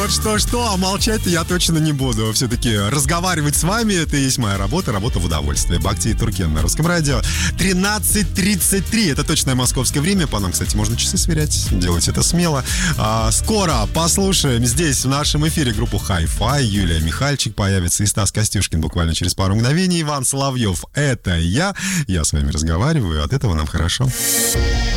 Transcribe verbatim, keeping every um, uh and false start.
Вот что-что, а молчать-то я точно не буду. Все-таки разговаривать с вами — это и есть моя работа, работа в удовольствие. Бахти и Туркен на Русском радио. тринадцать тридцать три, это точное московское время. По нам, кстати, можно часы сверять. Делайте это смело. А, скоро послушаем здесь, в нашем эфире, группу Hi-Fi. Юлия Михальчик появится и Стас Костюшкин буквально через пару мгновений. Иван Соловьев — это я. Я с вами разговариваю, от этого нам хорошо.